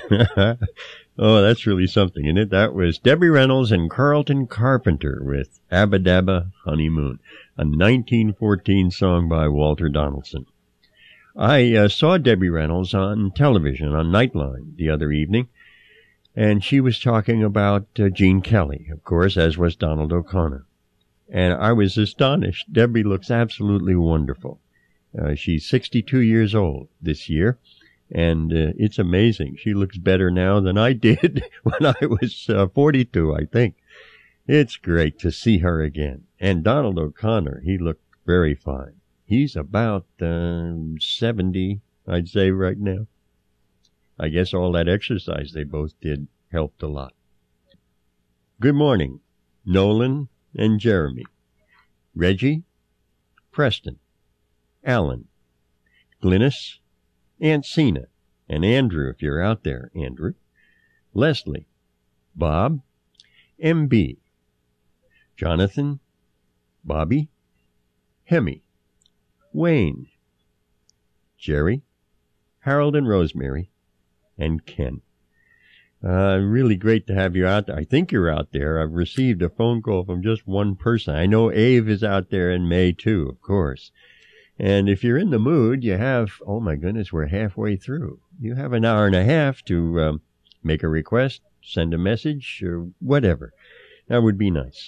Oh, that's really something, isn't it? That was Debbie Reynolds and Carlton Carpenter with Abba Dabba Honeymoon, a 1914 song by Walter Donaldson. I saw Debbie Reynolds on television, on Nightline, the other evening, and she was talking about Gene Kelly, of course, as was Donald O'Connor. And I was astonished. Debbie looks absolutely wonderful. She's 62 years old this year, and it's amazing. She looks better now than I did when I was 42, I think. It's great to see her again. And Donald O'Connor, he looked very fine. He's about 70, I'd say, right now. I guess all that exercise they both did helped a lot. Good morning, Nolan and Jeremy, Reggie, Preston, Alan, Glynis, Aunt Sina, and Andrew, if you're out there, Andrew, Leslie, Bob, M.B., Jonathan, Bobby, Hemi, Wayne, Jerry, Harold and Rosemary, and Ken. Really great to have you out there. I think you're out there. I've received a phone call from just one person. I know Ave is out there in May, too, of course. And if you're in the mood, you have, oh my goodness, we're halfway through. You have an hour and a half to make a request, send a message, or whatever. That would be nice.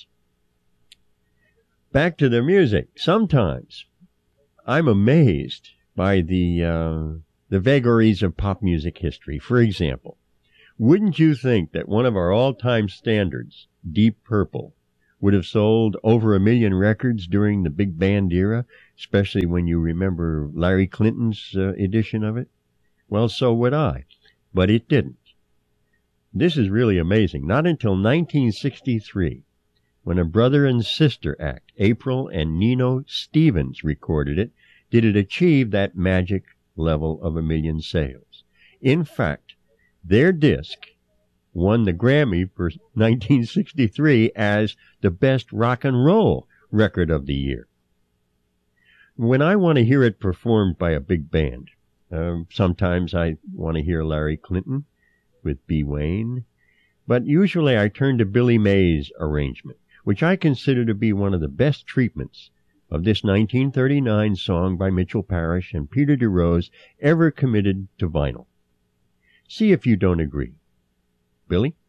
Back to the music. Sometimes I'm amazed by the vagaries of pop music history. For example, wouldn't you think that one of our all-time standards, Deep Purple, would have sold over 1 million records during the big band era, especially when you remember Larry Clinton's edition of it? Well, so would I, but it didn't. This is really amazing. Not until 1963, when a brother and sister act, April and Nino Stevens, recorded it, did it achieve that magic level of 1 million sales. In fact, their disc won the Grammy for 1963 as the best rock and roll record of the year. When I want to hear it performed by a big band, sometimes I want to hear Larry Clinton with B. Wayne, but usually I turn to Billy May's arrangement, which I consider to be one of the best treatments of this 1939 song by Mitchell Parish and Peter DeRose ever committed to vinyl. See if you don't agree. Billy?